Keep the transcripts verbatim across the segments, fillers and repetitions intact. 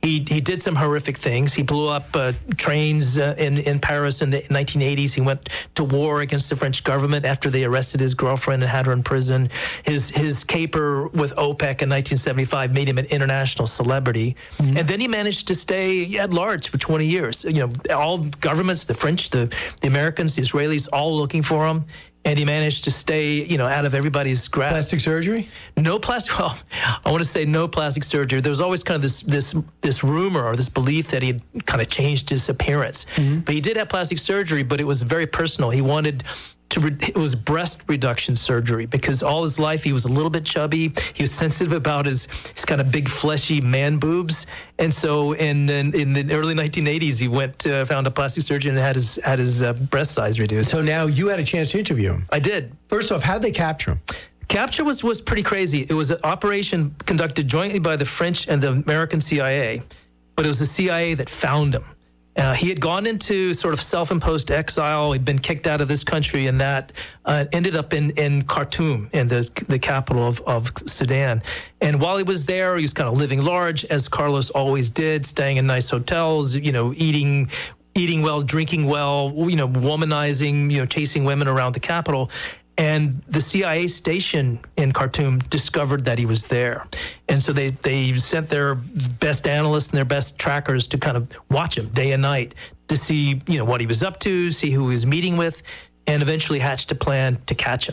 He he did some horrific things. He blew up uh, trains uh, in, in Paris in the nineteen eighties. He went to war against the French government after they arrested his girlfriend and had her in prison. His his caper with OPEC in nineteen seventy-five made him an international celebrity. Mm-hmm. And then he managed to stay at large for twenty years. You know, all governments, the French, the, the Americans, the Israelis, all looking for him. And he managed to stay, you know, out of everybody's grasp. Plastic surgery? No plastic. Well, I want to say no plastic surgery. There was always kind of this this this rumor or this belief that he had kind of changed his appearance. Mm-hmm. But he did have plastic surgery, but it was very personal. He wanted to. Re- it was breast reduction surgery because all his life he was a little bit chubby. He was sensitive about his his kind of big fleshy man boobs, and so in in, in the early nineteen eighties he went uh, found a plastic surgeon and had his had his uh, breast size reduced. So now you had a chance to interview him. I did. First off, how did they capture him? Capture was, was pretty crazy. It was an operation conducted jointly by the French and the American C I A, but it was the C I A that found him. Uh, he had gone into sort of self-imposed exile. He'd been kicked out of this country and that, uh, ended up in, in Khartoum, in the the capital of, of Sudan. And while he was there, he was kind of living large, as Carlos always did, staying in nice hotels, you know, eating eating well, drinking well, you know, womanizing, you know, chasing women around the capital. And the C I A station in Khartoum discovered that he was there. And so they, they sent their best analysts and their best trackers to kind of watch him day and night to see, you know, what he was up to, see who he was meeting with, and eventually hatched a plan to catch him.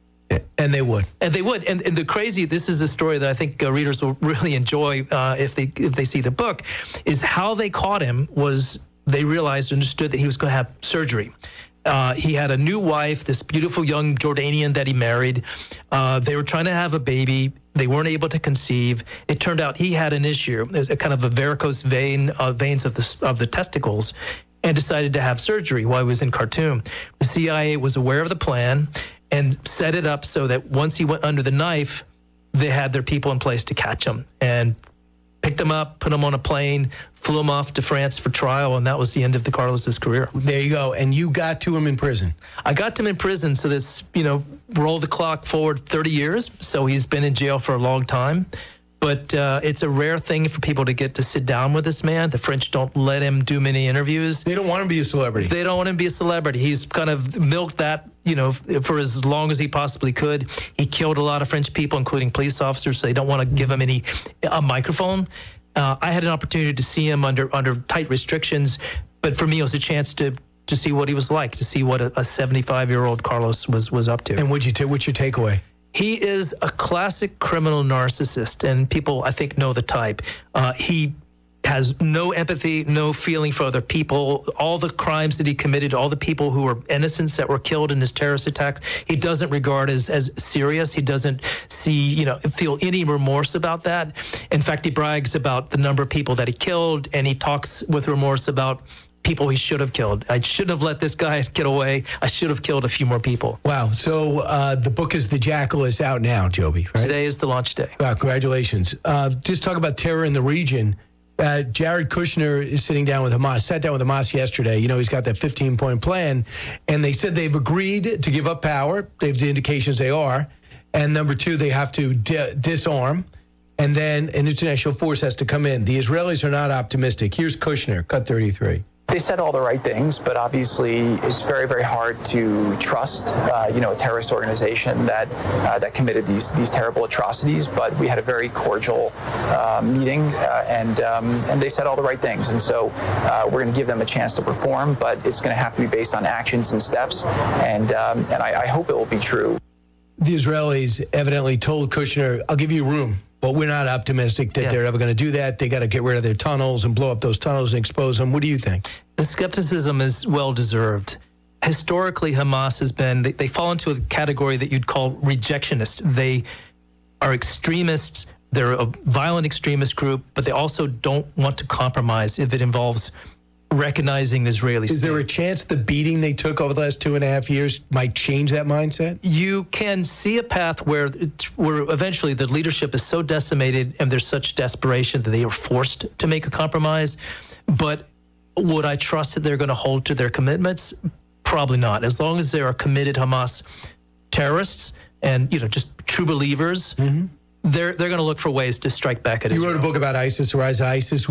And they would. And they would. And, and the crazy, this is a story that I think uh, readers will really enjoy uh, if they if they see the book, is how they caught him was they realized, understood that he was going to have surgery. Uh, he had a new wife, this beautiful young Jordanian that he married. Uh, they were trying to have a baby. They weren't able to conceive. It turned out he had an issue, a kind of a varicose vein, uh, veins of the of the testicles, and decided to have surgery while he was in Khartoum. The C I A was aware of the plan and set it up so that once he went under the knife, they had their people in place to catch him and picked him up, put him on a plane, flew him off to France for trial, and that was the end of the Carlos's career. There you go. And you got to him in prison. I got to him in prison, so this, you know, roll the clock forward thirty years, so he's been in jail for a long time. But uh, it's a rare thing for people to get to sit down with this man. The French don't let him do many interviews. They don't want him to be a celebrity. They don't want him to be a celebrity. He's kind of milked that, you know, for as long as he possibly could. He killed a lot of French people, including police officers, so they don't want to give him any a microphone. Uh, I had an opportunity to see him under under tight restrictions, but for me it was a chance to to see what he was like, to see what a seventy-five-year-old Carlos was was up to. And what'd you ta- what's your takeaway? He is a classic criminal narcissist, and people, I think, know the type. Uh, he has no empathy, no feeling for other people. All the crimes that he committed, all the people who were innocents that were killed in his terrorist attacks, he doesn't regard as as serious. He doesn't see, you know, feel any remorse about that. In fact, he brags about the number of people that he killed, and he talks with remorse about people he should have killed. I shouldn't have let this guy get away. I should have killed a few more people. Wow. So uh, the book is The Jackal is out now, Joby, right? Today is the launch day. Wow, congratulations. Uh, just talk about terror in the region. Uh, Jared Kushner is sitting down with Hamas, sat down with Hamas yesterday. You know, he's got that fifteen-point plan, and they said they've agreed to give up power. They have the indications they are. And number two, they have to di- disarm, and then an international force has to come in. The Israelis are not optimistic. Here's Kushner, cut thirty-three. They said all the right things, but obviously it's very, very hard to trust, uh, you know, a terrorist organization that uh, that committed these these terrible atrocities. But we had a very cordial uh, meeting, uh, and um, and they said all the right things. And so uh, we're going to give them a chance to perform, but it's going to have to be based on actions and steps. And um, and I, I hope it will be true. The Israelis evidently told Kushner, "I'll give you room." But we're not optimistic that yeah. they're ever going to do that. They got to get rid of their tunnels and blow up those tunnels and expose them. What do you think? The skepticism is well-deserved. Historically, Hamas has been, they, they fall into a category that you'd call rejectionist. They are extremists. They're a violent extremist group, but they also don't want to compromise if it involves recognizing the Israeli state. Is there a chance the beating they took over the last two and a half years might change that mindset? You can see a path where, where eventually the leadership is so decimated and there's such desperation that they are forced to make a compromise. But would I trust that they're going to hold to their commitments? Probably not. As long as there are committed Hamas terrorists and, you know, just true believers, mm-hmm. they're they're going to look for ways to strike back at Israel. You wrote a book about ISIS, the rise of ISIS.